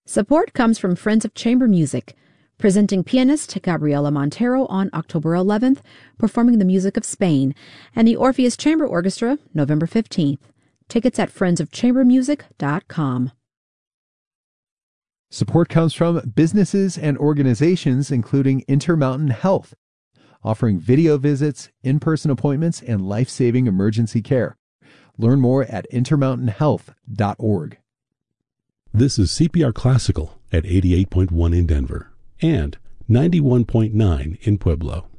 Support comes from Friends of Chamber Music, presenting pianist Gabriela Montero on October 11th, performing the music of Spain, and the Orpheus Chamber Orchestra November 15th. Tickets at friendsofchambermusic.com. Support comes from businesses and organizations including Intermountain Health, offering video visits, in-person appointments, and life-saving emergency care. Learn more at intermountainhealth.org. This is CPR Classical at 88.1 in Denver and 91.9 in Pueblo.